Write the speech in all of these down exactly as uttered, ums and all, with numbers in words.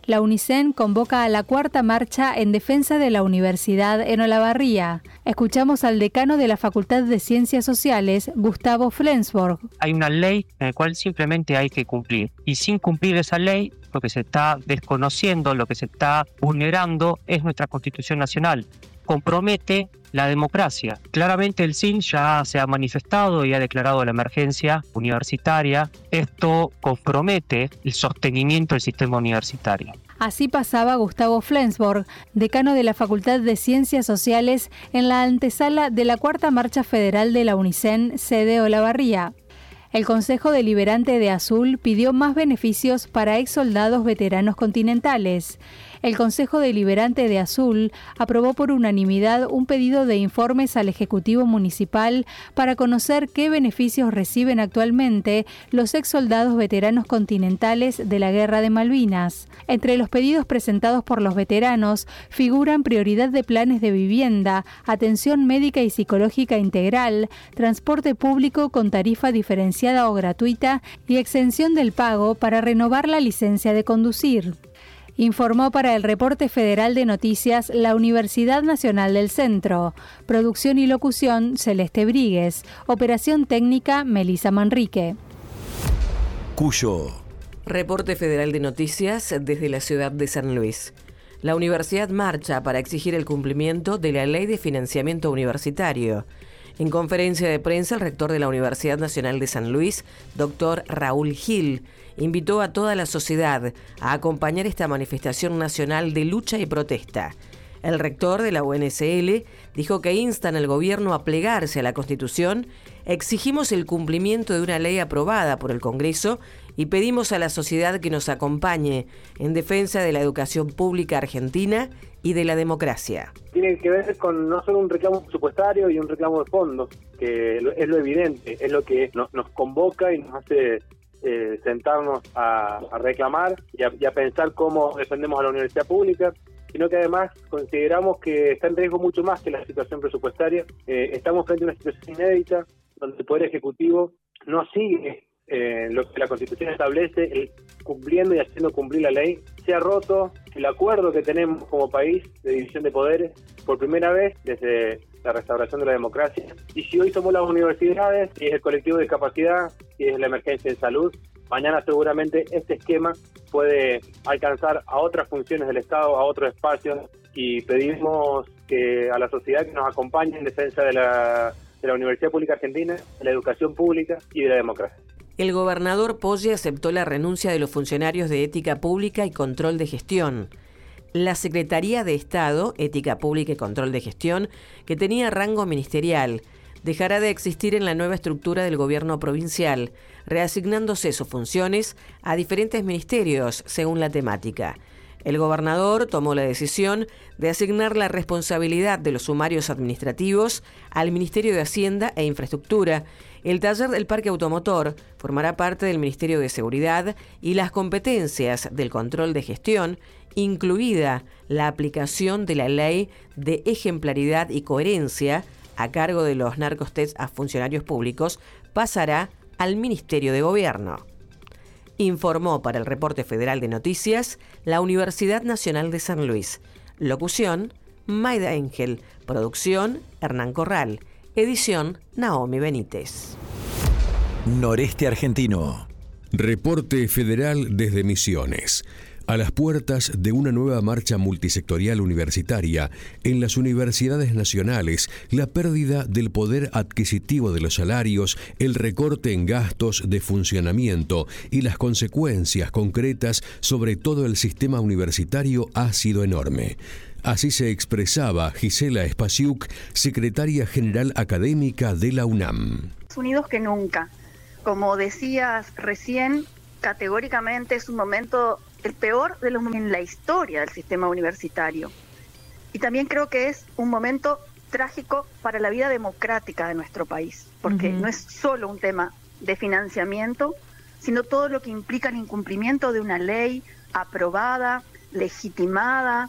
La UNICEN convoca a la cuarta marcha en defensa de la universidad en Olavarría. Escuchamos al decano de la Facultad de Ciencias Sociales, Gustavo Flensburg. Hay una ley en la cual simplemente hay que cumplir. Y sin cumplir esa ley, lo que se está desconociendo, lo que se está vulnerando es nuestra Constitución Nacional. Compromete la democracia. Claramente el C I N ya se ha manifestado y ha declarado la emergencia universitaria. Esto compromete el sostenimiento del sistema universitario. Así pasaba Gustavo Flensburg, decano de la Facultad de Ciencias Sociales, en la antesala de la cuarta marcha federal de la UNICEN, sede Olavarría. El Consejo Deliberante de Azul pidió más beneficios para exsoldados veteranos continentales. El Consejo Deliberante de Azul aprobó por unanimidad un pedido de informes al Ejecutivo Municipal para conocer qué beneficios reciben actualmente los exsoldados veteranos continentales de la Guerra de Malvinas. Entre los pedidos presentados por los veteranos figuran prioridad de planes de vivienda, atención médica y psicológica integral, transporte público con tarifa diferenciada o gratuita y exención del pago para renovar la licencia de conducir. Informó para el Reporte Federal de Noticias la Universidad Nacional del Centro. Producción y locución, Celeste Bríguez. Operación técnica, Melisa Manrique. Cuyo. Reporte Federal de Noticias desde la ciudad de San Luis. La universidad marcha para exigir el cumplimiento de la Ley de Financiamiento Universitario. En conferencia de prensa, el rector de la Universidad Nacional de San Luis, doctor Raúl Gil, invitó a toda la sociedad a acompañar esta manifestación nacional de lucha y protesta. El rector de la U N S L dijo que instan al gobierno a plegarse a la Constitución, exigimos el cumplimiento de una ley aprobada por el Congreso y pedimos a la sociedad que nos acompañe en defensa de la educación pública argentina y de la democracia. Tiene que ver con no solo un reclamo presupuestario y un reclamo de fondos, que es lo evidente, es lo que nos, nos convoca y nos hace eh, sentarnos a, a reclamar y a, y a pensar cómo defendemos a la universidad pública, sino que además consideramos que está en riesgo mucho más que la situación presupuestaria. Eh, estamos frente a una situación inédita donde el Poder Ejecutivo no sigue eh, lo que la Constitución establece, el, cumpliendo y haciendo cumplir la ley. Se ha roto el acuerdo que tenemos como país de división de poderes por primera vez desde la restauración de la democracia. Y si hoy somos las universidades, y es el colectivo de discapacidad, y es la emergencia en salud, mañana seguramente este esquema puede alcanzar a otras funciones del Estado, a otros espacios, y pedimos que a la sociedad que nos acompañe en defensa de la, de la Universidad Pública Argentina, de la educación pública y de la democracia. El gobernador Poggi aceptó la renuncia de los funcionarios de Ética Pública y Control de Gestión. La Secretaría de Estado, Ética Pública y Control de Gestión, que tenía rango ministerial, dejará de existir en la nueva estructura del gobierno provincial, reasignándose sus funciones a diferentes ministerios según la temática. El gobernador tomó la decisión de asignar la responsabilidad de los sumarios administrativos al Ministerio de Hacienda e Infraestructura. El taller del parque automotor formará parte del Ministerio de Seguridad y las competencias del control de gestión, incluida la aplicación de la ley de ejemplaridad y coherencia a cargo de los narcotest a funcionarios públicos, pasará al Ministerio de Gobierno. Informó para el Reporte Federal de Noticias la Universidad Nacional de San Luis. Locución, Maida Ángel. Producción, Hernán Corral. Edición, Naomi Benítez. Noreste Argentino. Reporte Federal desde Misiones. A las puertas de una nueva marcha multisectorial universitaria, en las universidades nacionales, la pérdida del poder adquisitivo de los salarios, el recorte en gastos de funcionamiento y las consecuencias concretas sobre todo el sistema universitario ha sido enorme. Así se expresaba Gisela Spasiuk, secretaria general académica de la UNAM. Unidos que nunca. Como decías recién, categóricamente es un momento el peor de los momentos en la historia del sistema universitario. Y también creo que es un momento trágico para la vida democrática de nuestro país, porque uh-huh. no es solo un tema de financiamiento, sino todo lo que implica el incumplimiento de una ley aprobada, legitimada,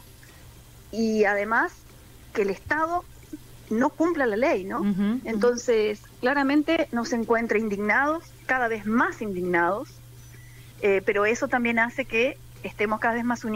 y además que el Estado no cumpla la ley, ¿no? Uh-huh. Entonces, claramente nos encuentra indignados, cada vez más indignados, eh, pero eso también hace que estemos cada vez más unidos.